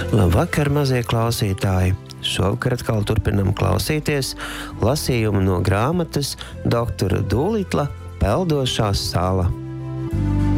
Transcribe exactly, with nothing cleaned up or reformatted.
Labvakar, mazie klausītāji! Šovakar atkal turpinam klausīties lasījumu no grāmatas doktora Dūlitla Peldošā sala.